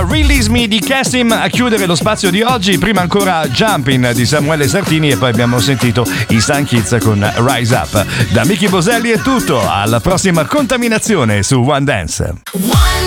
Release Me di Cassim a chiudere lo spazio di oggi. Prima ancora Jumpin' di Samuele Sartini e poi abbiamo sentito i Stan Kids con Rise Up. Da Miki Boselli è tutto, alla prossima contaminazione su One Dance.